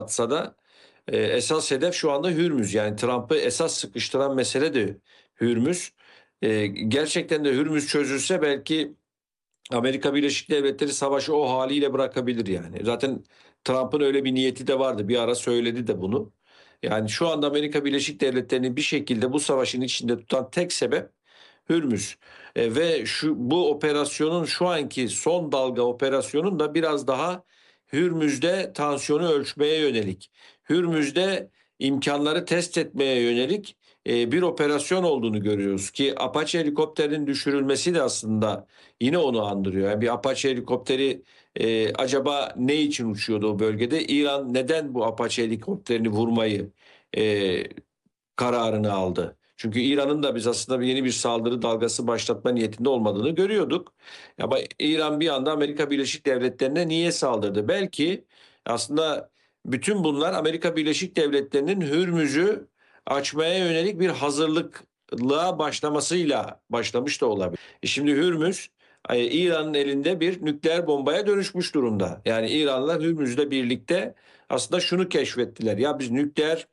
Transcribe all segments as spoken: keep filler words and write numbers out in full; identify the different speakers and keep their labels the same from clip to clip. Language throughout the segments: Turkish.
Speaker 1: atsa da e, esas hedef şu anda Hürmüz. Yani Trump'ı esas sıkıştıran mesele de Hürmüz. E, gerçekten de Hürmüz çözülse belki Amerika Birleşik Devletleri savaşı o haliyle bırakabilir yani. Zaten Trump'ın öyle bir niyeti de vardı. Bir ara söyledi de bunu. Yani şu anda Amerika Birleşik Devletleri'ni bir şekilde bu savaşın içinde tutan tek sebep Hürmüz. E, ve şu bu operasyonun şu anki son dalga operasyonun da biraz daha Hürmüz'de tansiyonu ölçmeye yönelik. Hürmüz'de imkanları test etmeye yönelik e, bir operasyon olduğunu görüyoruz ki Apache helikopterinin düşürülmesi de aslında yine onu andırıyor. Yani bir Apache helikopteri e, acaba ne için uçuyordu o bölgede? İran neden bu Apache helikopterini vurmayı e, kararını aldı? Çünkü İran'ın da biz aslında yeni bir saldırı dalgası başlatma niyetinde olmadığını görüyorduk. Ama İran bir anda Amerika Birleşik Devletleri'ne niye saldırdı? Belki aslında bütün bunlar Amerika Birleşik Devletleri'nin Hürmüz'ü açmaya yönelik bir hazırlıklığa başlamasıyla başlamış da olabilir. E şimdi Hürmüz e, İran'ın elinde bir nükleer bombaya dönüşmüş durumda. Yani İran'la Hürmüz'le birlikte aslında şunu keşfettiler. Ya biz nükleer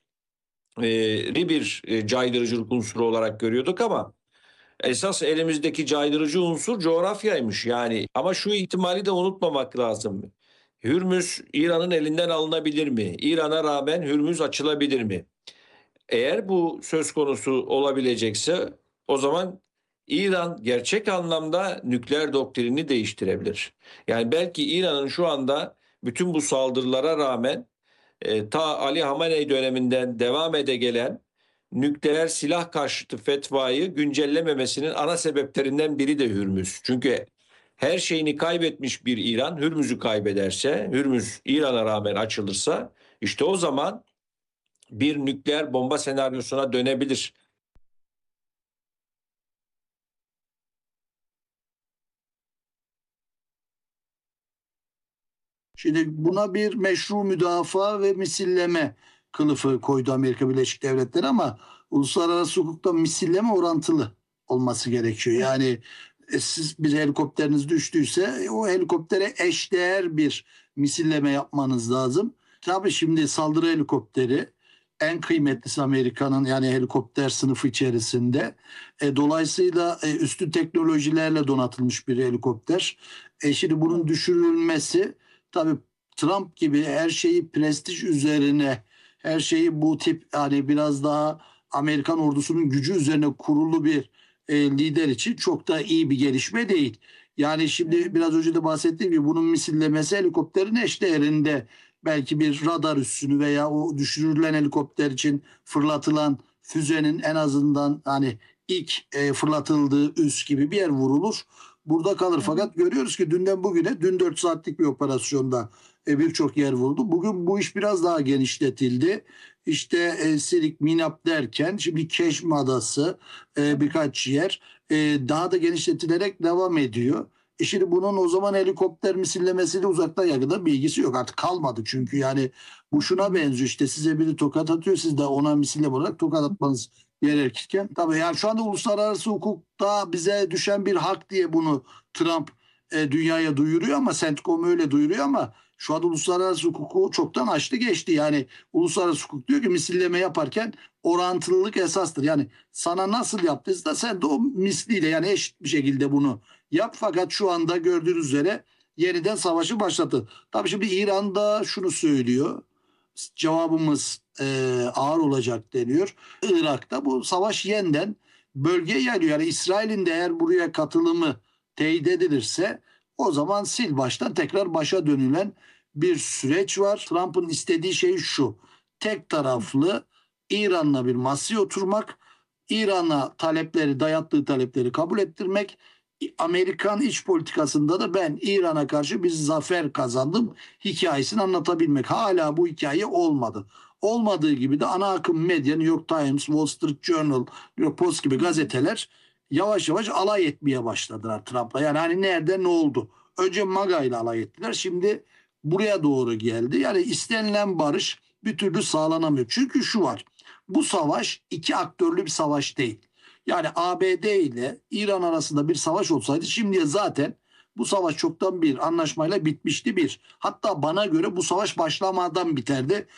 Speaker 1: e, bir e, caydırıcılık unsuru olarak görüyorduk ama esas elimizdeki caydırıcı unsur coğrafyaymış yani. Ama şu ihtimali de unutmamak lazım. Hürmüz İran'ın elinden alınabilir mi? İran'a rağmen Hürmüz açılabilir mi? Eğer bu söz konusu olabilecekse o zaman İran gerçek anlamda nükleer doktrinini değiştirebilir. Yani belki İran'ın şu anda bütün bu saldırılara rağmen e, ta Ali Hamenei döneminden devam ede gelen nükleer silah karşıtı fetvayı güncellememesinin ana sebeplerinden biri de Hürmüz. Çünkü her şeyini kaybetmiş bir İran Hürmüz'ü kaybederse, Hürmüz İran'a rağmen açılırsa işte o zaman bir nükleer bomba senaryosuna dönebilir.
Speaker 2: Şimdi buna bir meşru müdafaa ve misilleme kılıfı koydu Amerika Birleşik Devletleri ama uluslararası hukukta misilleme orantılı olması gerekiyor. Yani e, siz bir helikopteriniz düştüyse e, o helikoptere eşdeğer bir misilleme yapmanız lazım. Tabii şimdi saldırı helikopteri en kıymetlisi Amerika'nın yani helikopter sınıfı içerisinde. E, dolayısıyla e, üstün teknolojilerle donatılmış bir helikopter. E, şimdi bunun düşürülmesi tabii Trump gibi her şeyi prestij üzerine, her şeyi bu tip hani biraz daha Amerikan ordusunun gücü üzerine kurulu bir e, lider için çok da iyi bir gelişme değil. Yani şimdi biraz önce de bahsettiğim gibi bunun misillemesi helikopterin eşdeğerinde belki bir radar üssünü veya o düşürülen helikopter için fırlatılan füzenin en azından hani ilk e, fırlatıldığı üs gibi bir yer vurulur. Burada kalır. Fakat görüyoruz ki dünden bugüne, dün dört saatlik bir operasyonda e, birçok yer vurdu. Bugün bu iş biraz daha genişletildi. İşte e, Sirik, Minap derken şimdi Keşm Adası e, birkaç yer e, daha da genişletilerek devam ediyor. E şimdi bunun o zaman helikopter misillemesiyle uzaktan yakında bilgisi yok. Artık kalmadı çünkü yani bu şuna benziyor işte size biri tokat atıyor siz de ona misilleme olarak tokat atmanız gerekirken. Tabii yani şu anda uluslararası hukukta bize düşen bir hak diye bunu Trump e, dünyaya duyuruyor ama CENTCOM öyle duyuruyor ama şu anda uluslararası hukuku çoktan aştı geçti. Yani uluslararası hukuk diyor ki misilleme yaparken orantılılık esastır. Yani sana nasıl yaptıysa sen de o misliyle yani eşit bir şekilde bunu yap. Fakat şu anda gördüğünüz üzere yeniden savaşı başlattı. Tabii şimdi İran da şunu söylüyor. Cevabımız e, ağır olacak deniyor. Irak'ta bu savaş yeniden bölgeye yayılıyor. Yani İsrail'in de eğer buraya katılımı teyit edilirse o zaman sil baştan tekrar başa dönülen bir süreç var. Trump'ın istediği şey şu. Tek taraflı İran'la bir masaya oturmak, İran'a talepleri, dayattığı talepleri kabul ettirmek. Amerikan iç politikasında da ben İran'a karşı bir zafer kazandım hikayesini anlatabilmek. Hala bu hikaye olmadı. Olmadığı gibi de ana akım medya New York Times, Wall Street Journal, New York Post gibi gazeteler yavaş yavaş alay etmeye başladılar Trump'la. Yani hani nerede ne oldu? Önce MAGA ile alay ettiler. Şimdi buraya doğru geldi. Yani istenilen barış bir türlü sağlanamıyor. Çünkü şu var. Bu savaş iki aktörlü bir savaş değil. Yani A B D ile İran arasında bir savaş olsaydı şimdiye zaten bu savaş çoktan bir anlaşmayla bitmişti bir. Hatta bana göre bu savaş başlamadan biterdi.